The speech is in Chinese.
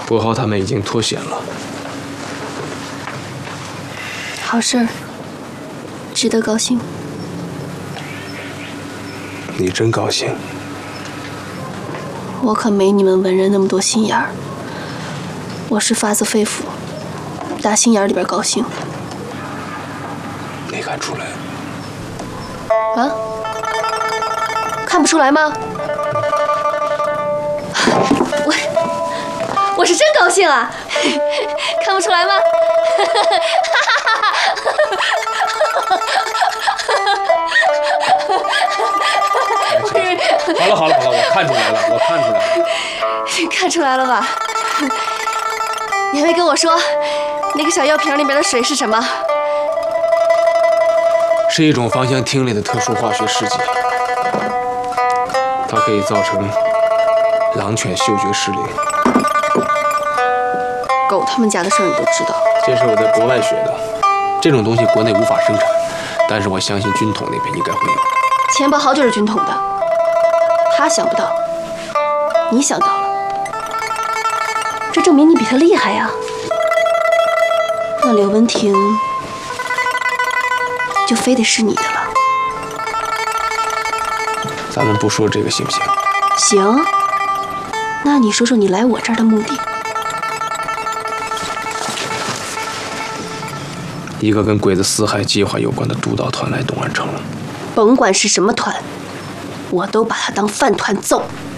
博浩他们已经脱险了， 好事儿，值得高兴。 你真高兴？ 我可没你们文人那么多心眼儿，我是发自肺腑，打心眼里边高兴。 没看出来。 啊？看不出来吗？我是真高兴啊，看不出来吗？ 好了，我看出来了。 看出来了吧？你还没跟我说，那个小药瓶里面的水是什么？ 是一种芳香烃类的特殊化学试剂，它可以造成狼犬嗅觉失灵。 狗他们家的事儿你都知道？ 这是我在国外学的，这种东西国内无法生产，但是我相信军统那边应该会有。 钱包豪就是军统的，他想不到，你想到了，这证明你比他厉害呀。那刘文婷就非得是你的了。 咱们不说这个行不行？ 行。那你说说你来我这儿的目的？ 一个跟鬼子四害计划有关的督导团来东安城了。 甭管是什么团，我都把他当饭团揍。